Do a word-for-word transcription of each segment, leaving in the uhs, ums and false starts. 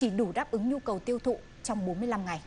chỉ đủ đáp ứng nhu cầu tiêu thụ trong bốn mươi lăm ngày.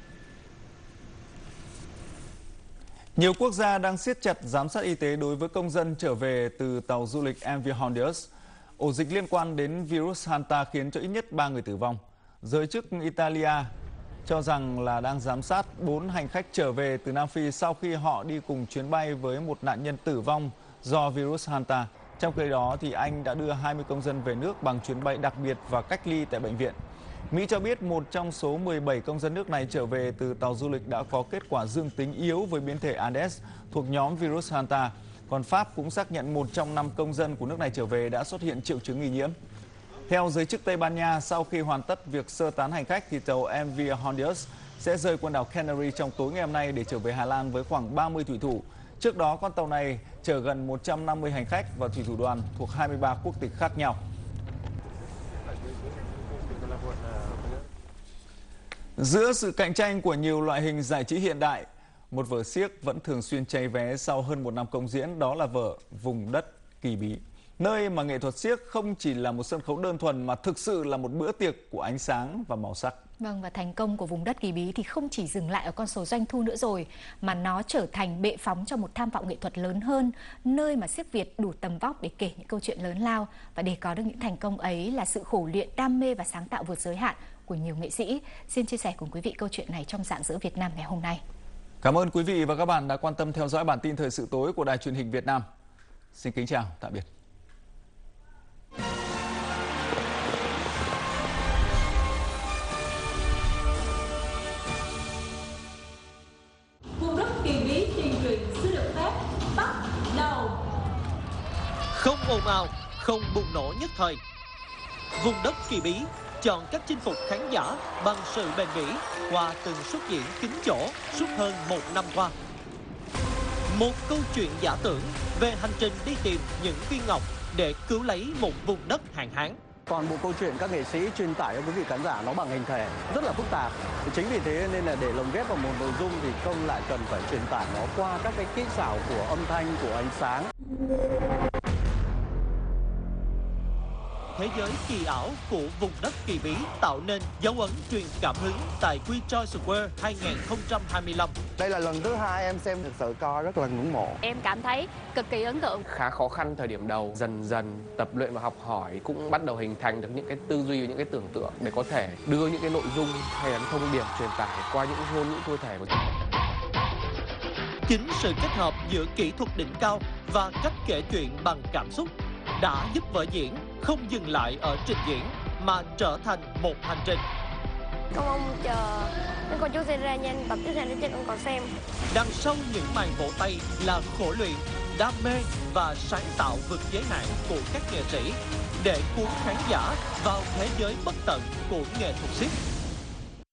Nhiều quốc gia đang siết chặt giám sát y tế đối với công dân trở về từ tàu du lịch em vê Honduras. Ổ dịch liên quan đến virus Hanta khiến cho ít nhất ba người tử vong. Giới chức Italia cho rằng là đang giám sát bốn hành khách trở về từ Nam Phi sau khi họ đi cùng chuyến bay với một nạn nhân tử vong do virus Hanta. Trong khi đó, thì Anh đã đưa hai mươi công dân về nước bằng chuyến bay đặc biệt và cách ly tại bệnh viện. Mỹ cho biết một trong số mười bảy công dân nước này trở về từ tàu du lịch đã có kết quả dương tính yếu với biến thể Andes thuộc nhóm virus Hanta. Còn Pháp cũng xác nhận một trong năm công dân của nước này trở về đã xuất hiện triệu chứng nghi nhiễm. Theo giới chức Tây Ban Nha, sau khi hoàn tất việc sơ tán hành khách thì tàu em vê Honduras sẽ rời quần đảo Canary trong tối ngày hôm nay để trở về Hà Lan với khoảng ba mươi thủy thủ. Trước đó, con tàu này chở gần một trăm năm mươi hành khách và thủy thủ đoàn thuộc hai mươi ba quốc tịch khác nhau. Giữa sự cạnh tranh của nhiều loại hình giải trí hiện đại, một vở xiếc vẫn thường xuyên cháy vé sau hơn một năm công diễn, đó là vở Vùng đất kỳ bí. Nơi mà nghệ thuật xiếc không chỉ là một sân khấu đơn thuần mà thực sự là một bữa tiệc của ánh sáng và màu sắc. Vâng, và thành công của Vùng đất kỳ bí thì không chỉ dừng lại ở con số doanh thu nữa rồi, mà nó trở thành bệ phóng cho một tham vọng nghệ thuật lớn hơn, nơi mà xiếc Việt đủ tầm vóc để kể những câu chuyện lớn lao. Và để có được những thành công ấy là sự khổ luyện, đam mê và sáng tạo vượt giới hạn của nhiều nghệ sĩ. Xin chia sẻ cùng quý vị câu chuyện này trong Rạng Rỡ Việt Nam ngày hôm nay. Cảm ơn quý vị và các bạn đã quan tâm theo dõi bản tin thời sự tối của Đài Truyền hình Việt Nam. Xin kính chào, tạm biệt. Vùng đất kỳ bí tiền truyện sẽ được phép bắt đầu. Không ồn ào, không bùng nổ nhất thời. Vùng đất kỳ bí chọn cách chinh phục khán giả bằng sự bền bỉ qua từng xuất diễn kín chỗ suốt hơn một năm qua. Một câu chuyện giả tưởng về hành trình đi tìm những viên ngọc để cứu lấy một vùng đất hạn hán. Toàn bộ câu chuyện các nghệ sĩ truyền tải cho quý vị khán giả nó bằng hình thể rất là phức tạp. Chính vì thế nên là để lồng ghép vào một nội dung thì Công lại cần phải truyền tải nó qua các cái kỹ xảo của âm thanh, của ánh sáng. Thế giới kỳ ảo của vùng đất kỳ bí tạo nên dấu ấn truyền cảm hứng tại Rejoice Square hai không hai lăm. Đây là lần thứ hai em xem, thực sự coi rất là ngưỡng mộ. Em cảm thấy cực kỳ ấn tượng. Khá khó khăn thời điểm đầu, dần dần tập luyện và học hỏi cũng bắt đầu hình thành được những cái tư duy, những cái tưởng tượng để có thể đưa những cái nội dung hay là thông điệp truyền tải qua những ngôn ngữ cơ thể của chúng. Chính sự kết hợp giữa kỹ thuật đỉnh cao và cách kể chuyện bằng cảm xúc đã giúp vở diễn không dừng lại ở trình diễn mà trở thành một hành trình. Con mong chờ những con chú sẽ ra nhanh, tập tiếp theo để cho con còn xem. Đằng sau những màn vỗ tay là khổ luyện, đam mê và sáng tạo vượt giới hạn của các nghệ sĩ để cuốn khán giả vào thế giới bất tận của nghệ thuật xiếc.